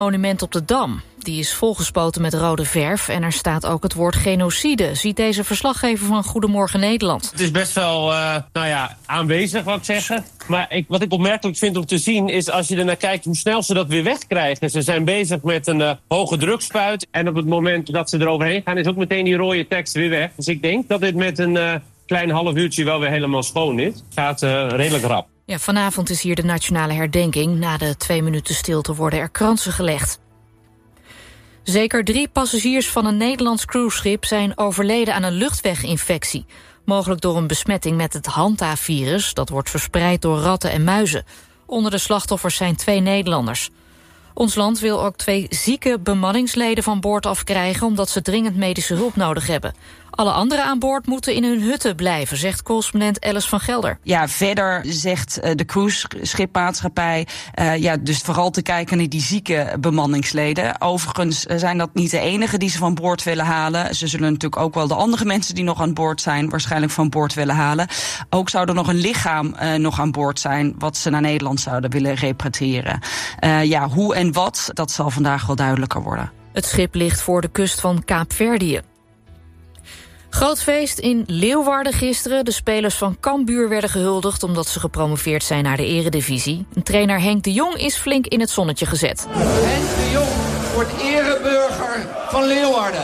Monument op de Dam. Die is volgespoten met rode verf en er staat ook het woord genocide, ziet deze verslaggever van Goedemorgen Nederland. Het is best wel aanwezig, wou ik zeggen. Maar wat ik opmerkelijk vind om te zien is, als je er naar kijkt, hoe snel ze dat weer wegkrijgen. Ze zijn bezig met een hoge drukspuit en op het moment dat ze eroverheen gaan is ook meteen die rode tekst weer weg. Dus ik denk dat dit met een klein half uurtje wel weer helemaal schoon is. Het gaat redelijk rap. Ja, vanavond is hier de nationale herdenking. Na de 2 minuten stilte worden er kransen gelegd. Zeker 3 passagiers van een Nederlands cruiseschip zijn overleden aan een luchtweginfectie. Mogelijk door een besmetting met het Hanta-virus. Dat wordt verspreid door ratten en muizen. Onder de slachtoffers zijn 2 Nederlanders. Ons land wil ook 2 zieke bemanningsleden van boord afkrijgen, omdat ze dringend medische hulp nodig hebben. Alle anderen aan boord moeten in hun hutten blijven, zegt correspondent Alice van Gelder. Ja, verder zegt de cruiseschipmaatschappij dus vooral te kijken naar die zieke bemanningsleden. Overigens zijn dat niet de enigen die ze van boord willen halen. Ze zullen natuurlijk ook wel de andere mensen die nog aan boord zijn waarschijnlijk van boord willen halen. Ook zou er nog een lichaam nog aan boord zijn wat ze naar Nederland zouden willen repatriëren. Hoe en wat, dat zal vandaag wel duidelijker worden. Het schip ligt voor de kust van Kaapverdië. Groot feest in Leeuwarden gisteren. De spelers van Cambuur werden gehuldigd omdat ze gepromoveerd zijn naar de eredivisie. Trainer Henk de Jong is flink in het zonnetje gezet. Henk de Jong wordt ereburger van Leeuwarden.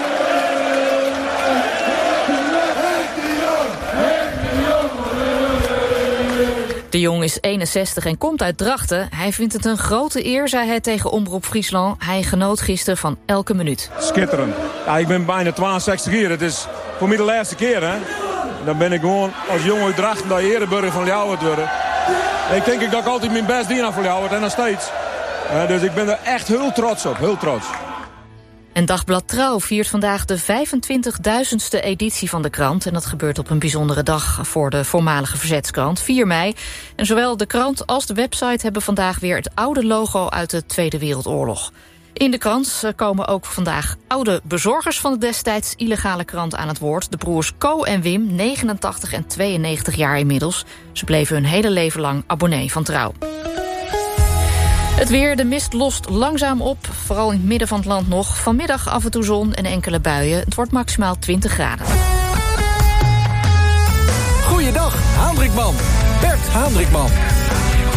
De Jong is 61 en komt uit Drachten. Hij vindt het een grote eer, zei hij tegen Omroep Friesland. Hij genoot gisteren van elke minuut. Schitterend. Ja, ik ben bijna 62 jaar. Het is voor mij de laatste keer. Hè? Dan ben ik gewoon als jongen uit Drachten dat ereburger van Leeuwarden worden. Ik denk dat ik altijd mijn best dien voor Leeuwarden en nog steeds. Dus ik ben er echt heel trots op. Heel trots. En Dagblad Trouw viert vandaag de 25.000ste editie van de krant. En dat gebeurt op een bijzondere dag voor de voormalige verzetskrant, 4 mei. En zowel de krant als de website hebben vandaag weer het oude logo uit de Tweede Wereldoorlog. In de krant komen ook vandaag oude bezorgers van de destijds illegale krant aan het woord. De broers Co en Wim, 89 en 92 jaar inmiddels. Ze bleven hun hele leven lang abonnee van Trouw. Het weer, de mist lost langzaam op, vooral in het midden van het land nog. Vanmiddag af en toe zon en enkele buien. Het wordt maximaal 20 graden. Goeiedag, Haandrikman. Bert Haandrikman.